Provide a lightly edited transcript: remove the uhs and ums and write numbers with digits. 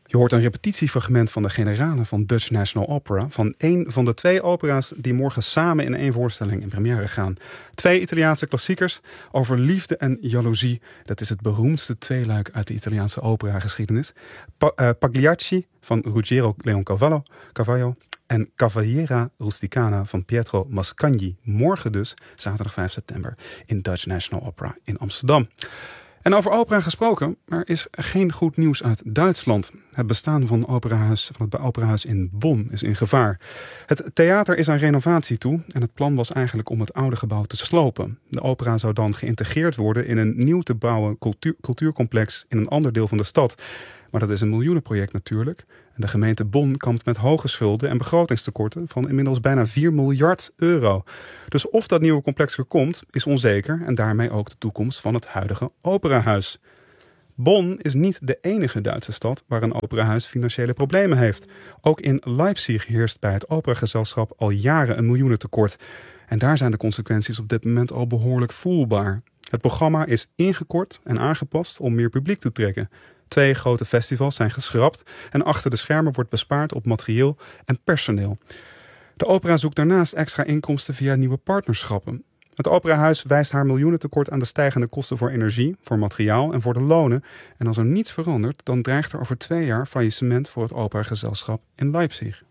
Je hoort een repetitiefragment van de generale van Dutch National Opera, van één van de 2 opera's die morgen samen in 1 voorstelling in première gaan. 2 Italiaanse klassiekers over liefde en jaloezie. Dat is het beroemdste tweeluik uit de Italiaanse operageschiedenis. Pagliacci van Ruggiero Leoncavallo en Cavaliera Rusticana van Pietro Mascagni. Morgen dus, zaterdag 5 september, in Dutch National Opera in Amsterdam. En over opera gesproken, er is geen goed nieuws uit Duitsland. Het bestaan van het operahuis in Bonn is in gevaar. Het theater is aan renovatie toe en het plan was eigenlijk om het oude gebouw te slopen. De opera zou dan geïntegreerd worden in een nieuw te bouwen cultuurcomplex in een ander deel van de stad. Maar dat is een miljoenenproject natuurlijk. En de gemeente Bonn kampt met hoge schulden en begrotingstekorten van inmiddels bijna 4 miljard euro. Dus of dat nieuwe complex er komt, is onzeker en daarmee ook de toekomst van het huidige operahuis. Bonn is niet de enige Duitse stad waar een operahuis financiële problemen heeft. Ook in Leipzig heerst bij het operagezelschap al jaren een miljoenentekort. En daar zijn de consequenties op dit moment al behoorlijk voelbaar. Het programma is ingekort en aangepast om meer publiek te trekken. 2 grote festivals zijn geschrapt en achter de schermen wordt bespaard op materieel en personeel. De opera zoekt daarnaast extra inkomsten via nieuwe partnerschappen. Het operahuis wijst haar miljoenentekort aan de stijgende kosten voor energie, voor materiaal en voor de lonen. En als er niets verandert, dan dreigt er over 2 jaar faillissement voor het operagezelschap in Leipzig.